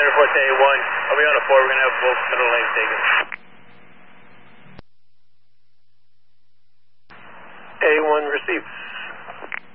report to A1. I'll be on a 4. We're going to have both middle lanes taken. A1 received.